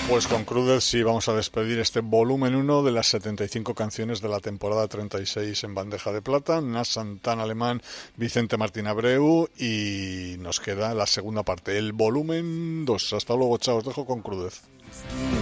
Pues con Crudez sí vamos a despedir este volumen 1 de las 75 canciones de la temporada 36 en bandeja de plata. Nas Santana Alemán, Vicente Martín Abreu, y nos queda la segunda parte, el volumen 2. Hasta luego, chao, os dejo con Crudez.